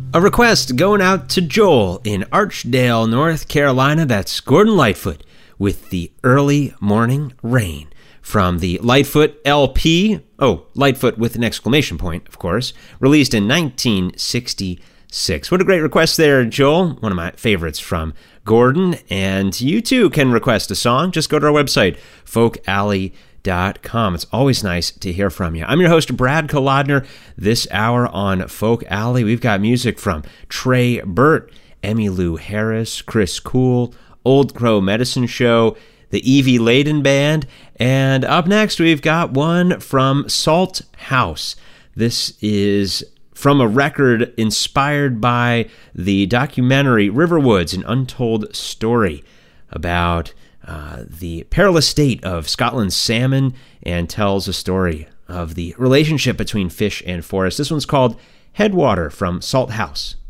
A request going out to Joel in Archdale, North Carolina. That's Gordon Lightfoot with The Early Morning Rain from the Lightfoot LP. Oh, Lightfoot with an exclamation point, of course. Released in 1966. What a great request there, Joel. One of my favorites from Gordon. And you too can request a song. Just go to our website, folkalley.com. It's always nice to hear from you. I'm your host, Brad Kolodner. This hour on Folk Alley, we've got music from Trey Burt, Emmylou Harris, Chris Cool, Old Crow Medicine Show, the Evie Layden Band, and up next we've got one from Salt House. This is from a record inspired by the documentary Riverwoods, an Untold Story about the perilous state of Scotland's salmon, and tells a story of the relationship between fish and forest. This one's called Headwater from Salt House.